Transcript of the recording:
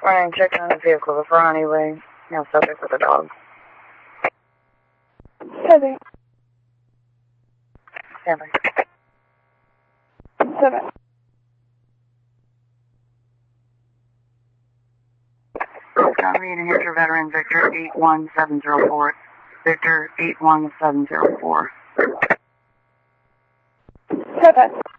Running check on the vehicle. The Ferrari way. No subject with a dog. 7. Stand by. 7. Copy, New Hampshire veteran Victor 81704. Victor 81704. 7.